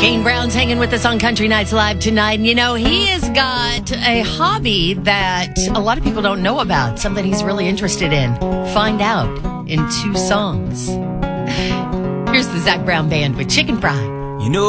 Kane Brown's hanging with us on Country Nights Live tonight. And, you know, he has got a hobby that a lot of people don't know about, something he's really interested in. Find out in 2 songs. Here's the Zac Brown Band with Chicken Fry. You know